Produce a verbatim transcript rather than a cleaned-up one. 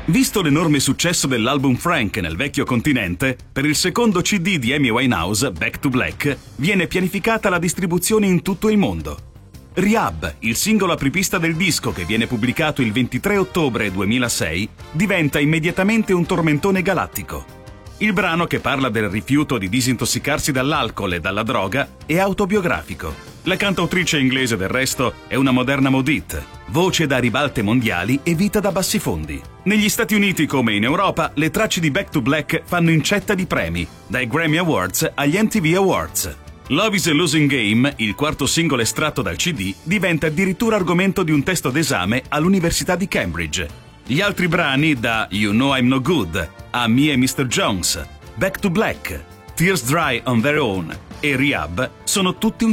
Visto l'enorme successo dell'album Frank nel vecchio continente, per il secondo C D di Amy Winehouse, Back to Black, viene pianificata la distribuzione in tutto il mondo. Rehab, il singolo apripista del disco che viene pubblicato il ventitré ottobre duemilasei, diventa immediatamente un tormentone galattico. Il brano, che parla del rifiuto di disintossicarsi dall'alcol e dalla droga, è autobiografico. La cantautrice inglese, del resto, è una moderna modit, voce da ribalte mondiali e vita da bassifondi. Negli Stati Uniti, come in Europa, le tracce di Back to Black fanno incetta di premi, dai Grammy Awards agli M T V Awards. Love is a Losing Game, il quarto singolo estratto dal C D, diventa addirittura argomento di un testo d'esame all'Università di Cambridge. Gli altri brani, da You Know I'm No Good a Me e mister Jones, Back to Black, Tears Dry on Their Own e Rehab, sono tutti un